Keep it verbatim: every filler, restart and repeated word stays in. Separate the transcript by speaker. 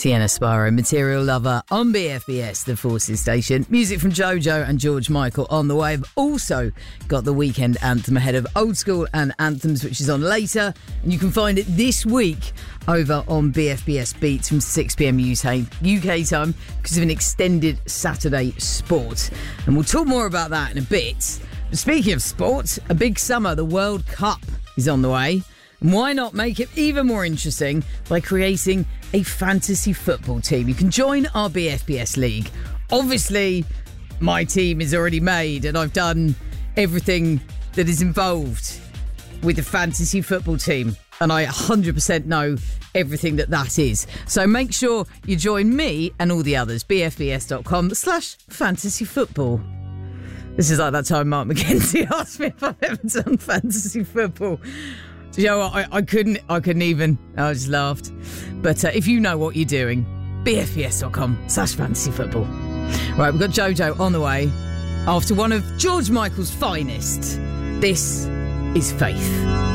Speaker 1: Sienna Sparrow, Material Lover on B F B S, the Forces station. Music from Jojo and George Michael on the way. I've also got the weekend anthem ahead of Old School and Anthems, which is on later. And you can find it this week over on B F B S Beats from six p.m. U K time because of an extended Saturday sport. And we'll talk more about that in a bit. But speaking of sport, a big summer, the World Cup is on the way. And why not make it even more interesting by creating a fantasy football team? You can join our B F B S League. Obviously, my team is already made and I've done everything that is involved with the fantasy football team. And I one hundred percent know everything that that is. So make sure you join me and all the others. bfbs.com slash fantasy football. This is like that time Mark McKenzie asked me if I've ever done fantasy football. So, you know what, I, I couldn't I couldn't even. I just laughed. But uh, if you know what you're doing, bfbs.com slash fantasy football. Right, we've got Jojo on the way after one of George Michael's finest. This is Faith.